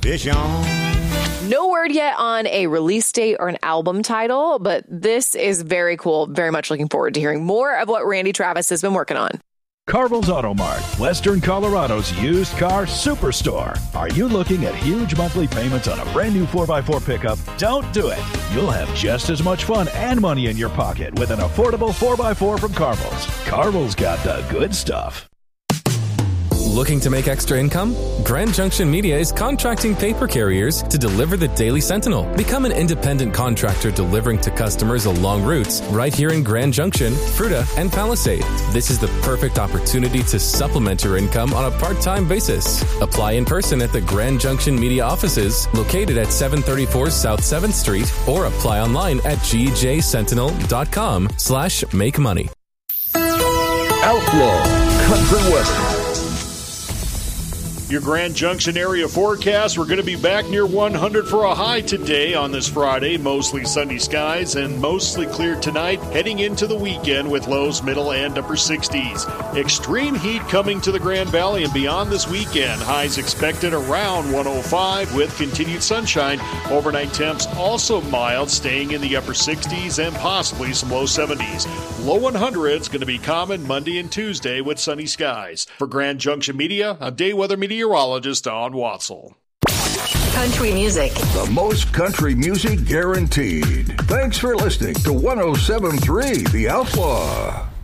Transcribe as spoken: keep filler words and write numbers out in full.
Fish on. No word yet on a release date or an album title, but this is very cool. Very much looking forward to hearing more of what Randy Travis has been working on. Carvel's Auto Mart, Western Colorado's used car superstore. Are you looking at huge monthly payments on a brand new four by four pickup? Don't do it. You'll have just as much fun and money in your pocket with an affordable four by four from Carvel's. Carvel's got the good stuff. Looking to make extra income? Grand Junction Media is contracting paper carriers to deliver the Daily Sentinel. Become an independent contractor delivering to customers along routes right here in Grand Junction, Fruita, and Palisade. This is the perfect opportunity to supplement your income on a part-time basis. Apply in person at the Grand Junction Media offices located at seven thirty-four South seventh Street or apply online at g j sentinel dot com slash make money. Outlaw Country Western. Your Grand Junction area forecast, we're going to be back near one hundred for a high today on this Friday. Mostly sunny skies and mostly clear tonight, heading into the weekend with lows middle and upper sixties. Extreme heat coming to the Grand Valley and beyond this weekend. Highs expected around one oh five with continued sunshine. Overnight temps also mild, staying in the upper sixties and possibly some low seventies. Low hundreds going to be common Monday and Tuesday with sunny skies. For Grand Junction Media, I'm day weather meteorologist Don Watzel. Country music. The most country music guaranteed. Thanks for listening to one oh seven point three The Outlaw.